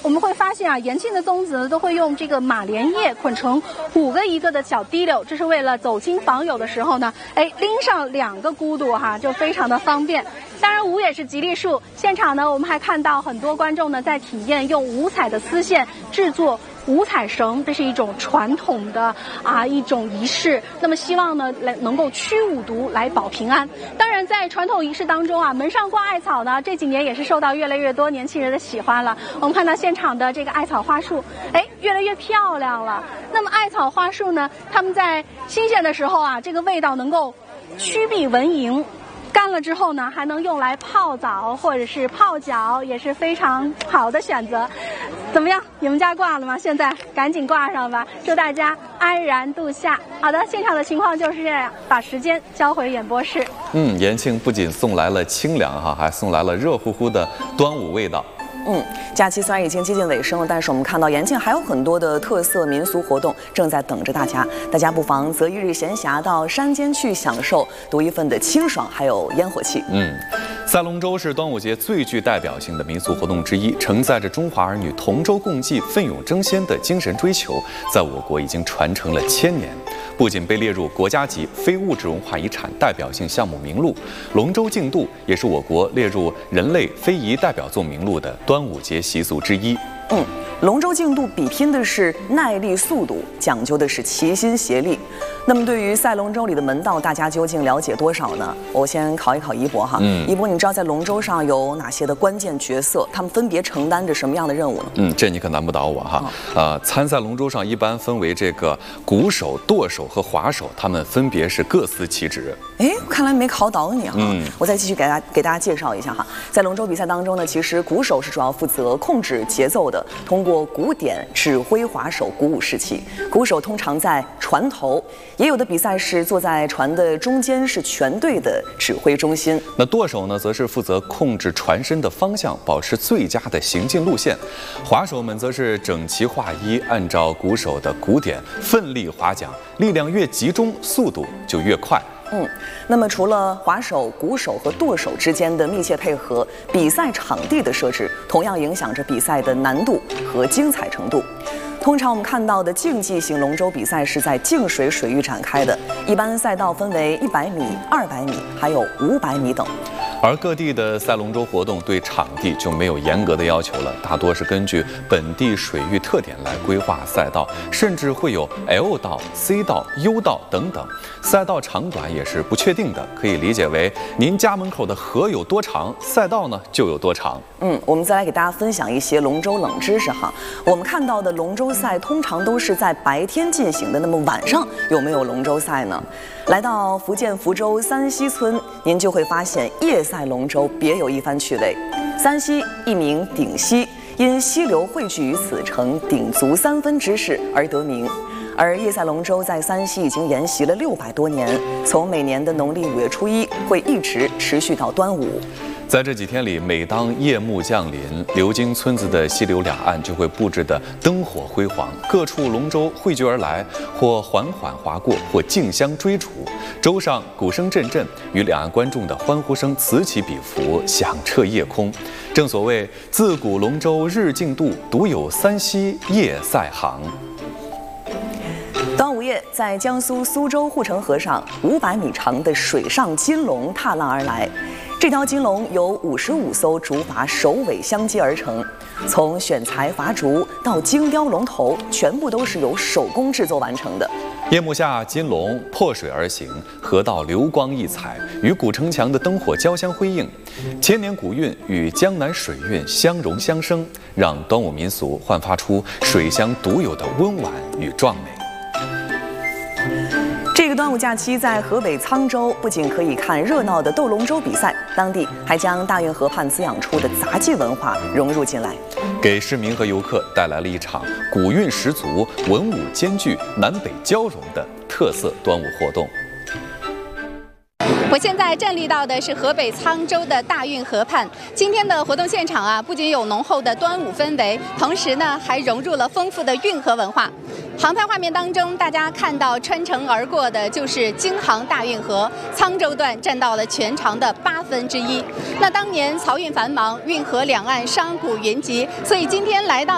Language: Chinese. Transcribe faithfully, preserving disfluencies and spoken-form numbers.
我们会发现啊，延庆的粽子呢都会用这个马莲叶捆成五个一个的小滴溜，这是为了走亲访友的时候呢，哎，拎上两个咕嘟哈，就非常的方便。当然，五也是吉利数。现场呢，我们还看到很多观众呢在体验用五彩的丝线制作五彩绳，这是一种传统的啊一种仪式。那么希望呢来能够驱五毒来保平安。当然，在传统仪式当中啊，门上挂艾草呢，这几年也是受到越来越多年轻人的喜欢了。我们看到现场的这个艾草花束，哎，越来越漂亮了。那么艾草花束呢，它们在新鲜的时候啊，这个味道能够驱避蚊蝇。干了之后呢，还能用来泡澡或者是泡脚，也是非常好的选择。怎么样？你们家挂了吗？现在赶紧挂上吧，祝大家安然度夏。好的，现场的情况就是这样，把时间交回演播室。 嗯，延庆不仅送来了清凉哈，还送来了热乎乎的端午味道。 嗯，假期虽然已经接近尾声了，但是我们看到延庆还有很多的特色民俗活动正在等着大家。大家不妨择一日闲暇到山间去享受独一份的清爽，还有烟火气。 嗯，赛龙舟是端午节最具代表性的民俗活动之一，承载着中华儿女同舟共济、奋勇争先的精神追求，在我国已经传承了千年。不仅被列入国家级非物质文化遗产代表性项目名录，龙舟竞渡也是我国列入人类非遗代表作名录的端午节习俗之一。 嗯，龙舟竞渡比拼的是耐力、速度，讲究的是齐心协力。那么，对于赛龙舟里的门道，大家究竟了解多少呢？我先考一考一博哈。嗯，一博，你知道在龙舟上有哪些的关键角色？他们分别承担着什么样的任务呢？ 嗯，这你可难不倒我哈。哦、呃，参赛龙舟上一般分为这个鼓手、舵手和划手，他们分别是各司其职。 哎，看来没考倒你哈。嗯，我再继续给大家给大家介绍一下哈。在龙舟比赛当中呢，其实鼓手是主要负责控制节奏的，通过鼓点指挥划手鼓舞士气。鼓手通常在船头，也有的比赛是坐在船的中间，是全队的指挥中心。 那舵手呢，则是负责控制船身的方向，保持最佳的行进路线。划手们则是整齐划一，按照鼓手的鼓点奋力划桨，力量越集中，速度就越快。 嗯，那么除了划手、鼓手和舵手之间的密切配合，比赛场地的设置同样影响着比赛的难度和精彩程度。通常我们看到的竞技型龙舟比赛是在静水水域展开的，一般赛道分为一百米、二百米，还有五百米等。 而各地的赛龙舟活动对场地就没有严格的要求了，大多是根据本地水域特点来规划赛道，甚至会有 L 道、C 道、U 道等等。赛道长短也是不确定的，可以理解为您家门口的河有多长，赛道呢就有多长。 嗯，我们再来给大家分享一些龙舟冷知识哈。我们看到的龙舟赛通常都是在白天进行的，那么晚上有没有龙舟赛呢？来到福建福州三溪村，您就会发现夜赛龙舟别有一番趣味。三溪一名顶溪，因溪流汇聚于此，呈鼎足三分之势而得名。而夜赛龙舟在三溪已经沿袭了六百多年，从每年的农历五月初一会一直持续到端午。 在这几天里，每当夜幕降临，流经村子的溪流两岸就会布置的灯火辉煌，各处龙舟汇聚而来，或缓缓划过，或竞相追逐。舟上鼓声阵阵，与两岸观众的欢呼声此起彼伏，响彻夜空。正所谓自古龙舟日竞渡，独有三溪夜赛行。 端午夜，在江苏苏州护城河上，五百米长的水上金龙踏浪而来。这条金龙由五十五艘竹筏首尾相接而成，从选材伐竹到精雕龙头，全部都是由手工制作完成的。 夜幕下，金龙破水而行，河道流光溢彩，与古城墙的灯火交相辉映。千年古韵与江南水韵相融相生，让端午民俗焕发出水乡独有的温婉与壮美。 这个端午假期在河北沧州，不仅可以看热闹的斗龙舟比赛，当地还将大运河畔滋养出的杂技文化融入进来， 给市民和游客带来了一场古韵十足、文武兼具、南北交融的特色端午活动。 我现在站立到的是河北沧州的大运河畔。今天的活动现场啊，不仅有浓厚的端午氛围，同时呢，还融入了丰富的运河文化。航拍画面当中，大家看到穿城而过的就是京杭大运河，沧州段占到了全长的八分之一。那当年漕运繁忙，运河两岸商贾云集，所以今天来到